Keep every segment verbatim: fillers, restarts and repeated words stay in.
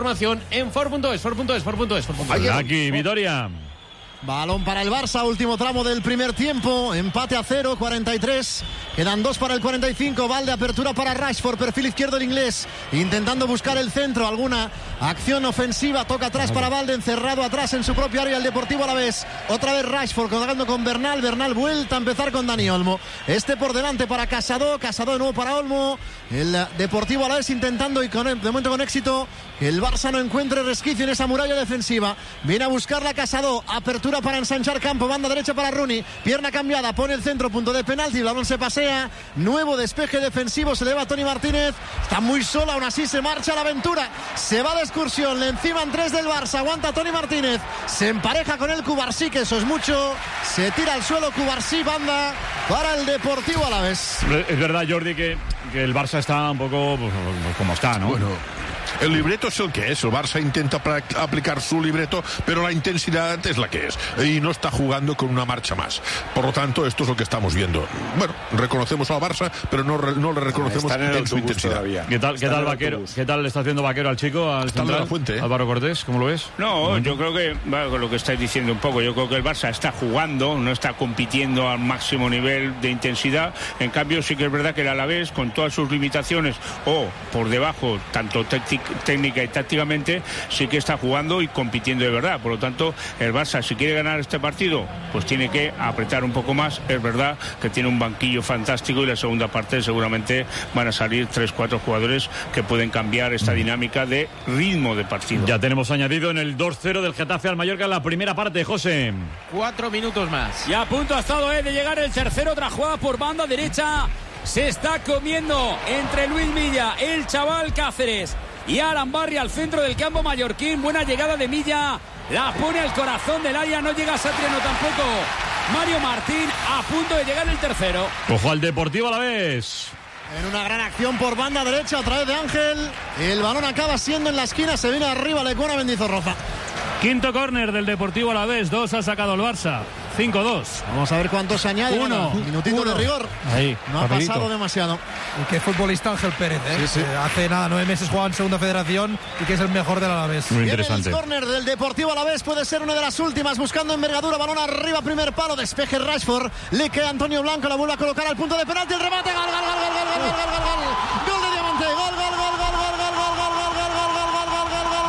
Información en for punto es, for punto es, for punto es. Aquí, Vitoria. Balón para el Barça, último tramo del primer tiempo, empate a cero, cuarenta y tres, quedan dos para el cuarenta y cinco, Valde, apertura para Rashford, perfil izquierdo el inglés, intentando buscar el centro, alguna acción ofensiva, toca atrás para Valde, encerrado atrás en su propio área el Deportivo Alavés, otra vez Rashford, colgando con Bernal, Bernal vuelta a empezar con Dani Olmo, este por delante para Casado, Casado de nuevo para Olmo, el Deportivo Alavés intentando y con, de momento con éxito que el Barça no encuentre resquicio en esa muralla defensiva, viene a buscarla Casado, apertura para ensanchar campo, banda derecha para Rooney, pierna cambiada, pone el centro, punto de penalti, el balón se pasea, nuevo despeje defensivo, se le va a Toni Martínez, está muy sola, aún así se marcha a la aventura, se va de excursión, le enciman tres del Barça, aguanta Toni Martínez, se empareja con el Cubarsí, que eso es mucho, se tira al suelo Cubarsí, banda para el Deportivo Alavés. Es verdad, Jordi, que, que el Barça está un poco pues, como está, ¿no? Bueno, el libreto es el que es. El Barça intenta aplicar su libreto, pero la intensidad es la que es. Y no está jugando con una marcha más. Por lo tanto, esto es lo que estamos viendo. Bueno, reconocemos al Barça, pero no, no le reconocemos en, en su intensidad. Todavía. ¿Qué tal, qué tal Vaquero? ¿Qué tal le está haciendo Vaquero al chico? Al está en la fuente, ¿eh? Álvaro Cortés, ¿cómo lo ves? No, yo creo que, bueno, con lo que estáis diciendo un poco, yo creo que el Barça está jugando, no está compitiendo al máximo nivel de intensidad. En cambio, sí que es verdad que el Alavés, con todas sus limitaciones, o por debajo, tanto técnica y tácticamente, sí que está jugando y compitiendo de verdad. Por lo tanto, el Barça, si quiere ganar este partido, pues tiene que apretar un poco más. Es verdad que tiene un banquillo fantástico y la segunda parte seguramente van a salir tres, cuatro jugadores que pueden cambiar esta dinámica de ritmo de partido. Ya tenemos añadido en el dos cero del Getafe al Mallorca en la primera parte, José. Cuatro minutos más. Y a punto ha estado eh, de llegar el tercero, otra jugada por banda derecha. Se está comiendo entre Luis Milla, el chaval Cáceres y Alan Barry al centro del campo mallorquín. Buena llegada de Milla, la pone al corazón del área, no llega Satriano tampoco. Mario Martín a punto de llegar el tercero. Ojo al Deportivo Alavés. En una gran acción por banda derecha a través de Ángel. El balón acaba siendo en la esquina, se viene arriba Lecuona Mendizorroza. Quinto córner del Deportivo Alavés, dos ha sacado el Barça, cinco dos. Vamos a ver cuánto se añade. Uno. Bueno, minutito Uno. de rigor. Ahí, no rapidito. ha pasado demasiado. Y qué futbolista Ángel Pérez, ¿eh? Sí, sí. Eh, hace nada, nueve meses jugaba en Segunda Federación y que es el mejor del Alavés. Muy Viene interesante. el córner del Deportivo Alavés, puede ser una de las últimas, buscando envergadura, balón arriba, primer palo, despeje Rashford, le queda Antonio Blanco, la vuelve a colocar al punto de penalti, el remate, gol, gol, gol, gol, gol, gol, gol, gol, gol, gol de Diamante, gol, gol, gol, gol, gol, gol, gol, gol, gol, gol, gol, gol, gol, gol, gol, gol,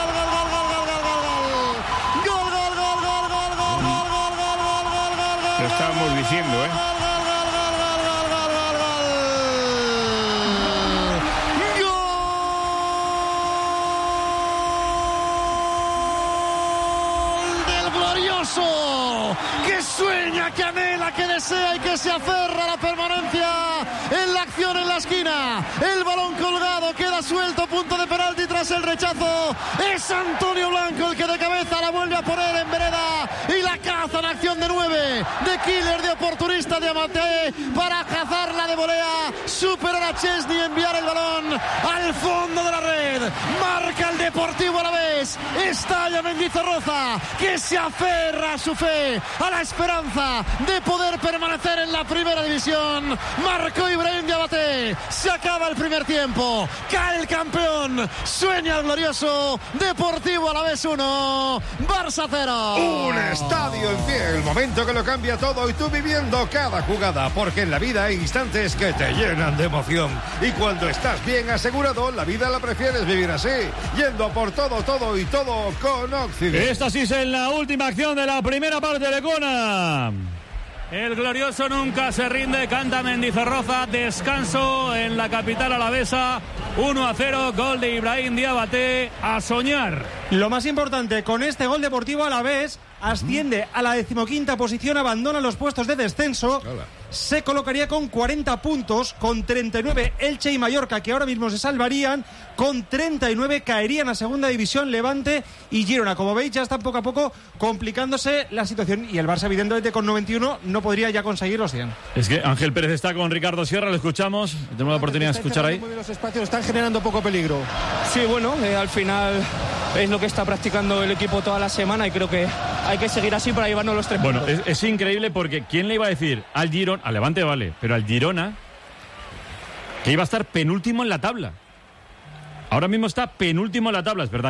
Lo estábamos diciendo, ¿eh? Que sueña, que anhela, que desea y que se aferra a la permanencia en la acción en la esquina. El balón colgado, queda suelto, punto de penalti tras el rechazo. Es Antonio Blanco el que de cabeza la vuelve a poner en vereda y la caza en acción de nueve, de killer, de oportunista de Amate para cazarla de volea, superar a Chesney, enviar el balón al fondo de la red. Marca el Deportivo Alavés, estalla Mendizorroza, que se aferra a su fe, a la esperanza de poder permanecer en la primera división. Marcó Ibrahim Diabaté, se acaba el primer tiempo, cae el campeón, sueña el glorioso Deportivo Alavés uno, Barça cero. Un estadio en pie, el momento que lo cambia todo y tú viviendo cada jugada, porque en la vida hay instantes que te llenan de emoción y cuando estás bien asegurado, la vida la prefieres vivir así, yendo por todo, todo y todo con Occident. Esta sí es en la última acción de la primera parte de Lecona. El glorioso nunca se rinde, canta Mendizorroza, descanso en la capital alavesa, uno a cero, gol de Ibrahim Diabaté, a soñar. Lo más importante, con este gol Deportivo Alavés asciende a la decimoquinta posición, abandona los puestos de descenso. Hola. Se colocaría con cuarenta puntos, con treinta y nueve Elche y Mallorca, que ahora mismo se salvarían, con treinta y nueve caerían a segunda división Levante y Girona. Como veis, ya está poco a poco complicándose la situación y el Barça, evidentemente, con noventa y uno no podría ya conseguir los cien. Es que Ángel Pérez está con Ricardo Sierra, lo escuchamos, tenemos la oportunidad de escuchar ahí. Los espacios están generando poco peligro. Sí, bueno, eh, al final es lo que está practicando el equipo toda la semana y creo que hay que seguir así para llevarnos los tres bueno, puntos. Bueno, es, es increíble porque ¿quién le iba a decir al Girona, al Levante vale, pero al Girona, que iba a estar penúltimo en la tabla? Ahora mismo está penúltimo en la tabla, es verdad.